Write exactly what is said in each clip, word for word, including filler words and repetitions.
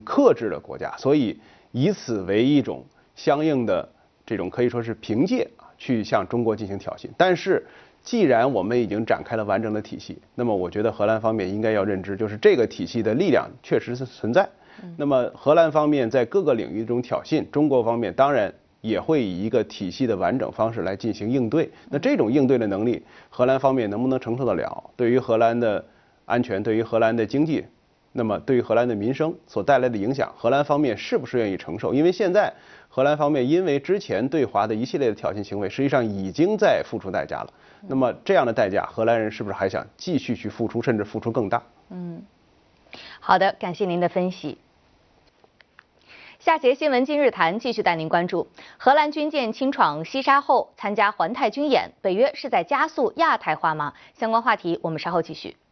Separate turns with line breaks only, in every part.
克制的国家，所以以此为一种相应的这种可以说是凭借啊，去向中国进行挑衅。但是，既然我们已经展开了完整的体系，那么我觉得荷兰方面应该要认知，就是这个体系的力量确实是存在。那么荷兰方面在各个领域中挑衅，中国方面当然也会以一个体系的完整方式来进行应对。那这种应对的能力，荷兰方面能不能承受得了？对于荷兰的安全，对于荷兰的经济，那么对于荷兰的民生所带来的影响，荷兰方面是不是愿意承受？因为现在荷兰方面因为之前对华的一系列的挑衅行为，实际上已经在付出代价了。那么这样的代价，荷兰人是不是还想继续去付出，甚至付出更大？
嗯，好的，感谢您的分析。下节新闻今日谈继续带您关注荷兰军舰侵闯西沙后参加环太军演，北约是在加速亚太化吗？相关话题我们稍后继续。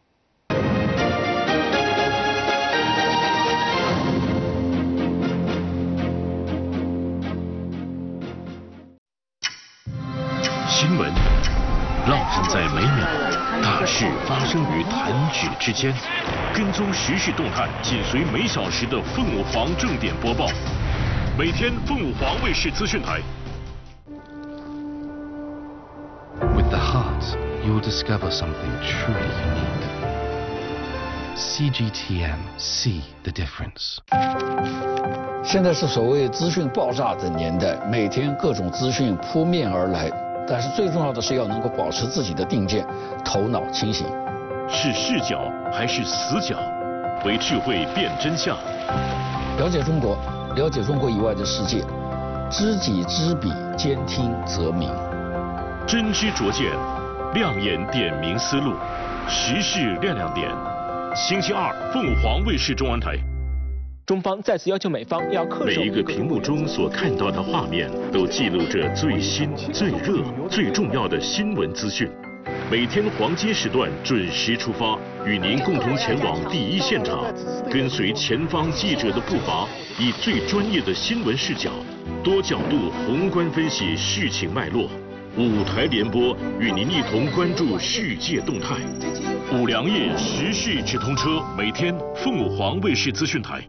新闻浪漫在每秒，大事发生于弹指之间。跟踪时事动态，紧随每小时的凤舞凰正点播报。每天凤舞凰卫视资讯台。
With the heart, you'll discover something truly unique. C G T M, see the difference.
现在是所谓资讯爆炸的年代，每天各种资讯扑面而来。但是最重要的是要能够保持自己的定见，头脑清醒。
是视角还是死角？为智慧辨真相。
了解中国，了解中国以外的世界，知己知彼，兼听则明。
真知灼见，亮眼点明思路，时事亮亮点。星期二，凤舞凰卫视中文台。
中方再次要求美方要恪守。
每一个屏幕中所看到的画面，都记录着最新、最热、最重要的新闻资讯。每天黄金时段准时出发，与您共同前往第一现场，跟随前方记者的步伐，以最专业的新闻视角，多角度宏观分析事情脉络。五台联播，与您一同关注世界动态。五粮液时事直通车，每天凤舞凰卫视资讯台。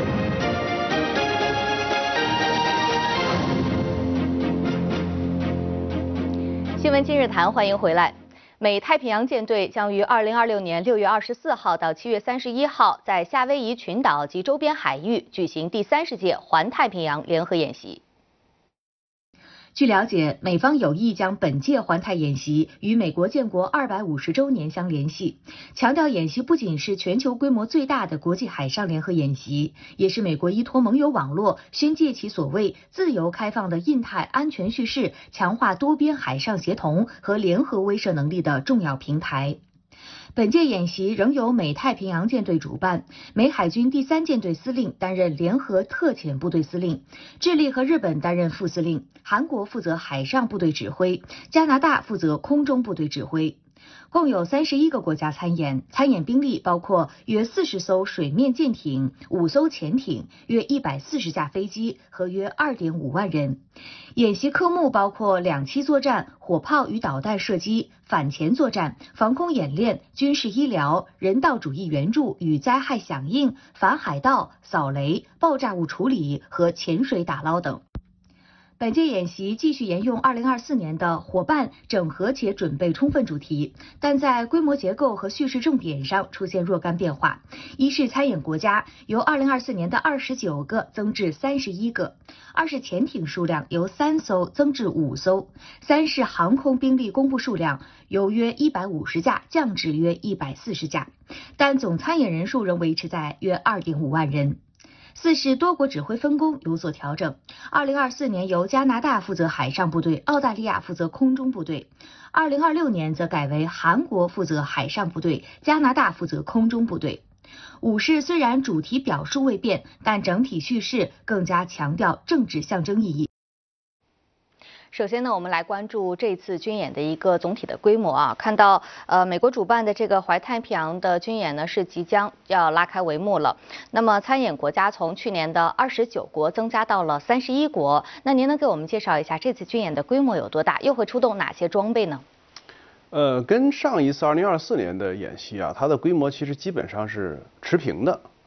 新闻今日谈，欢迎回来。美太平洋舰队将于二零二六年六月二十四号到七月三十一号在夏威夷群岛及周边海域举行第三十届环太平洋联合演习。据了解，美方有意将本届环太演习与美国建国二百五十周年相联系，强调演习不仅是全球规模最大的国际海上联合演习，也是美国依托盟友网络宣介其所谓自由开放的印太安全叙事，强化多边海上协同和联合威慑能力的重要平台。本届演习仍由美太平洋舰队主办，美海军第三舰队司令担任联合特遣部队司令，智利和日本担任副司令，韩国负责海上部队指挥，加拿大负责空中部队指挥。共有三十一个国家参演，参演兵力包括约四十艘水面舰艇、五艘潜艇、约一百四十架飞机和约二点五万人。演习科目包括两栖作战、火炮与导弹射击、反潜作战、防空演练、军事医疗、人道主义援助与灾害响应、反海盗、扫雷、爆炸物处理和潜水打捞等。本届演习继续沿用二零二四年的伙伴、整合且准备充分主题，但在规模结构和叙事重点上出现若干变化。一是参演国家由二零二四年的二十九个增至三十一个；二是潜艇数量由三艘增至五艘；三是航空兵力公布数量由约一百五十架降至约一百四十架，但总参演人数仍维持在约二点五万人。四是多国指挥分工有所调整，二零二四年由加拿大负责海上部队，澳大利亚负责空中部队；二零二六年则改为韩国负责海上部队，加拿大负责空中部队。五是虽然主题表述未变，但整体叙事更加强调政治象征意义。首先呢，我们来关注这次军演的一个总体的规模啊。看到呃，美国主办的这个环太平洋的军演呢，是即将要拉开帷幕了。那么参演国家从去年的二十九国增加到了三十一国。那您能给我们介绍一下这次军演的规模有多大，又会出动哪些装备呢？
呃，跟上一次二零二四年的演习啊，它的规模其实基本上是持平的啊。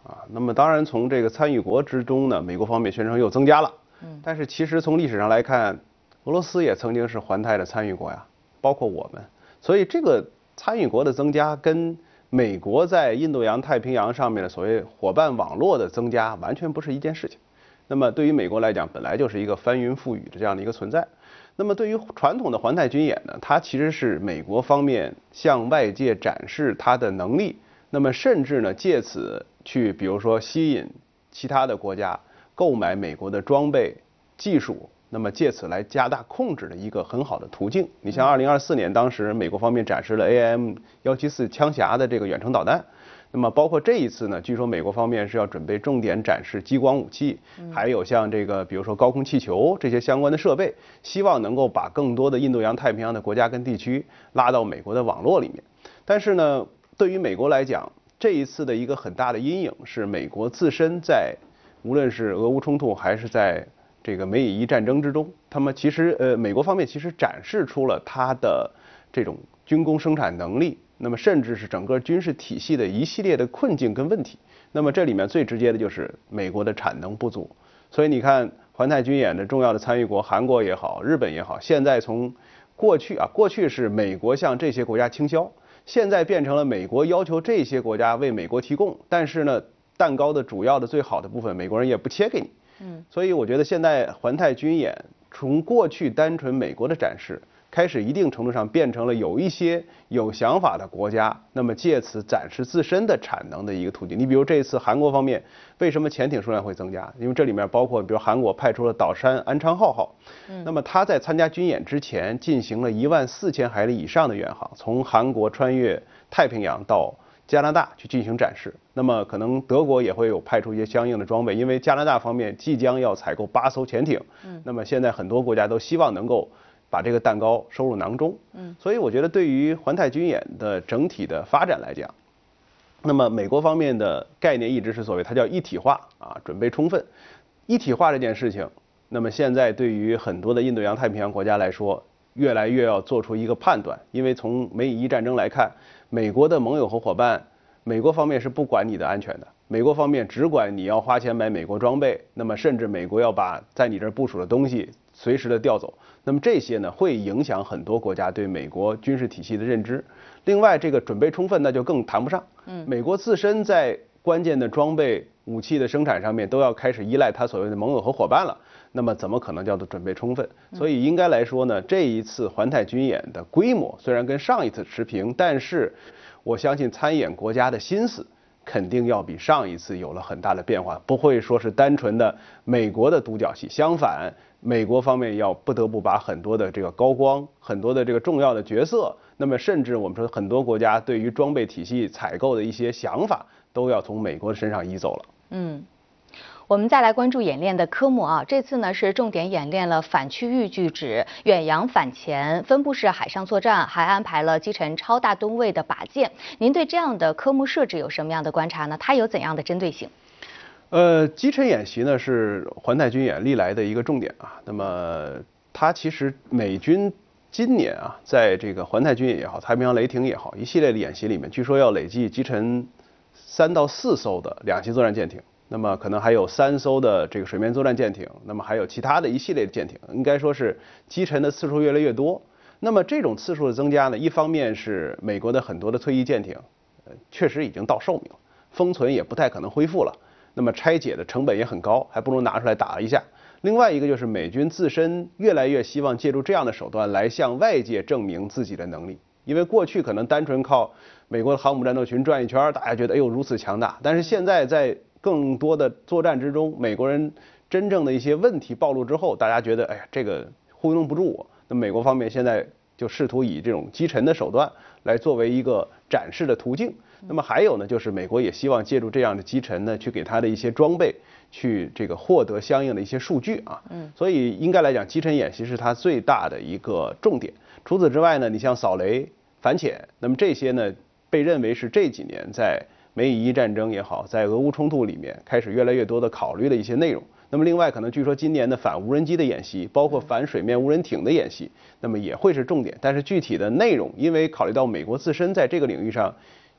啊。那么当然从这个参与国之中呢，美国方面宣称又增加了。嗯，但是其实从历史上来看，俄罗斯也曾经是环太的参与国呀，包括我们。所以这个参与国的增加跟美国在印度洋太平洋上面的所谓伙伴网络的增加完全不是一件事情。那么对于美国来讲，本来就是一个翻云覆雨的这样的一个存在。那么对于传统的环太军演呢，它其实是美国方面向外界展示它的能力，那么甚至呢借此去比如说吸引其他的国家购买美国的装备技术，那么借此来加大控制的一个很好的途径。你像二零二四年，当时美国方面展示了 A I M 一七四枪匣的这个远程导弹。那么包括这一次呢，据说美国方面是要准备重点展示激光武器，还有像这个比如说高空气球这些相关的设备，希望能够把更多的印度洋太平洋的国家跟地区拉到美国的网络里面。但是呢，对于美国来讲，这一次的一个很大的阴影是美国自身在无论是俄乌冲突还是在这个美以伊战争之中，他们其实呃美国方面其实展示出了它的这种军工生产能力。那么甚至是整个军事体系的一系列的困境跟问题。那么这里面最直接的就是美国的产能不足。所以你看环太军演的重要的参与国韩国也好，日本也好，现在从过去啊，过去是美国向这些国家倾销，现在变成了美国要求这些国家为美国提供，但是呢，蛋糕的主要的最好的部分，美国人也不切给你。嗯，所以我觉得现在环太军演从过去单纯美国的展示，开始一定程度上变成了有一些有想法的国家，那么借此展示自身的产能的一个途径。你比如这一次韩国方面为什么潜艇数量会增加？因为这里面包括比如韩国派出了岛山安昌浩号，嗯，那么他在参加军演之前进行了一万四千海里以上的远航，从韩国穿越太平洋到加拿大去进行展示。那么可能德国也会有派出一些相应的装备，因为加拿大方面即将要采购八艘潜艇，嗯，那么现在很多国家都希望能够把这个蛋糕收入囊中，嗯，所以我觉得对于环太军演的整体的发展来讲，那么美国方面的概念一直是所谓它叫一体化啊，准备充分。一体化这件事情，那么现在对于很多的印度洋太平洋国家来说，越来越要做出一个判断，因为从美以伊战争来看，美国的盟友和伙伴，美国方面是不管你的安全的，美国方面只管你要花钱买美国装备，那么甚至美国要把在你这儿部署的东西随时的调走。那么这些呢，会影响很多国家对美国军事体系的认知。另外，这个准备充分那就更谈不上。嗯，美国自身在关键的装备、武器的生产上面都要开始依赖它所谓的盟友和伙伴了。那么怎么可能叫做准备充分？所以应该来说呢，这一次环太军演的规模虽然跟上一次持平，但是我相信参演国家的心思肯定要比上一次有了很大的变化，不会说是单纯的美国的独角戏。相反，美国方面要不得不把很多的这个高光、很多的这个重要的角色，那么甚至我们说很多国家对于装备体系采购的一些想法，都要从美国身上移走了。
嗯。我们再来关注演练的科目啊，这次呢是重点演练了反区域拒止、远洋反潜、分布式海上作战，还安排了击沉超大吨位的靶舰。您对这样的科目设置有什么样的观察呢？它有怎样的针对性？
呃，击沉演习呢是环太军演历来的一个重点啊。那么它其实美军今年啊，在这个环太军演也好，太平洋雷霆也好，一系列的演习里面，据说要累计击沉三到四艘的两栖作战舰艇。那么可能还有三艘的这个水面作战舰艇，那么还有其他的一系列的舰艇，应该说是击沉的次数越来越多。那么这种次数的增加呢，一方面是美国的很多的退役舰艇，呃，确实已经到寿命了，封存也不太可能恢复了，那么拆解的成本也很高，还不如拿出来打一下。另外一个就是美军自身越来越希望借助这样的手段来向外界证明自己的能力，因为过去可能单纯靠美国的航母战斗群转一圈，大家觉得哎呦如此强大，但是现在在更多的作战之中，美国人真正的一些问题暴露之后，大家觉得哎呀这个糊弄不住我，那美国方面现在就试图以这种击沉的手段来作为一个展示的途径。那么还有呢，就是美国也希望借助这样的击沉呢，去给他的一些装备去这个获得相应的一些数据啊。嗯，所以应该来讲，击沉演习是它最大的一个重点。除此之外呢，你像扫雷、反潜，那么这些呢，被认为是这几年在美以伊战争也好，在俄乌冲突里面开始越来越多的考虑的一些内容。那么另外可能据说今年的反无人机的演习，包括反水面无人艇的演习，那么也会是重点。但是具体的内容，因为考虑到美国自身在这个领域上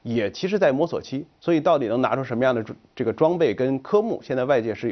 也其实在摸索期，所以到底能拿出什么样的这个装备跟科目，现在外界是